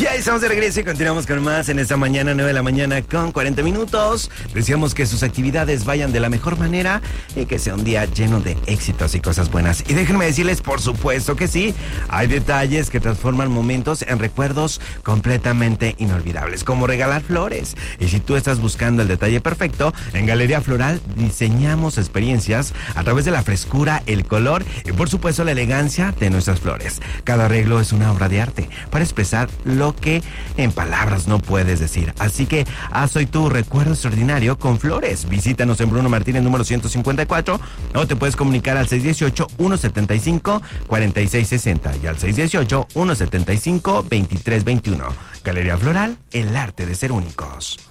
Ya estamos de regreso y continuamos con más en esta mañana, 9 de la mañana con 40 minutos. Deseamos que sus actividades vayan de la mejor manera y que sea un día lleno de éxitos y cosas buenas. Y déjenme decirles, por supuesto que sí, hay detalles que transforman momentos en recuerdos completamente inolvidables, como regalar flores. Y si tú estás buscando el detalle perfecto, en Galería Floral diseñamos experiencias a través de la frescura, el color y por supuesto la elegancia de nuestras flores. Cada arreglo es una obra de arte para expresar lo que en palabras no puedes decir. Así que haz hoy tu recuerdo extraordinario con flores. Visítanos en Bruno Martínez número 154 o te puedes comunicar al 618-175-4660 y al 618-175-2321. Galería Floral, el arte de ser únicos.